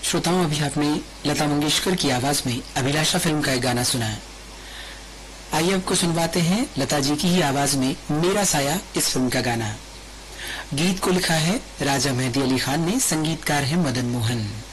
श्रोताओं, अभी आपने लता मंगेशकर की आवाज में अभिलाषा फिल्म का एक गाना सुना है। आइए आपको सुनवाते हैं लता जी की ही आवाज में मेरा साया इस फिल्म का गाना। गीत को लिखा है राजा मेहदी अली खान ने, संगीतकार है मदन मोहन।